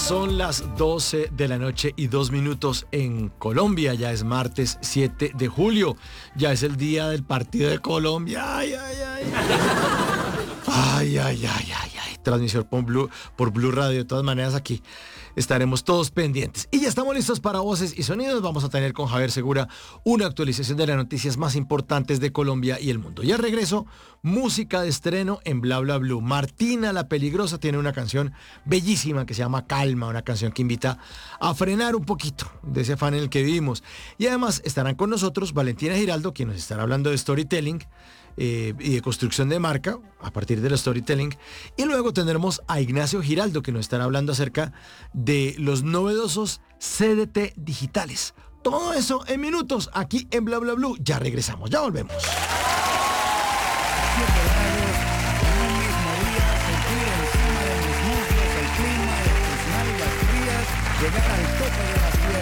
Son las 12 de la noche y 2 minutos en Colombia. Ya es martes 7 de julio. Ya es el día del partido de Colombia. Ay, ay, ay. Ay, ay, ay, ay, ay. Transmisión por Blue Radio. De todas maneras, aquí estaremos todos pendientes. Y ya estamos listos para Voces y Sonidos. Vamos a tener con Javier Segura una actualización de las noticias más importantes de Colombia y el mundo. Y al regreso, música de estreno en Bla Bla Blue. Martina la Peligrosa tiene una canción bellísima que se llama Calma, una canción que invita a frenar un poquito de ese afán en el que vivimos. Y además estarán con nosotros Valentina Giraldo, quien nos estará hablando de storytelling y de construcción de marca a partir del storytelling. Y luego tendremos a Ignacio Giraldo, que nos estará hablando acerca de los novedosos CDT digitales. Todo eso en minutos aquí en Bla Bla Blue. Ya regresamos, ya volvemos. 7 grados, en un mismo día, sentir encima de mis muslos el clima de tus nalgas frías, llegar al tope de las piernas.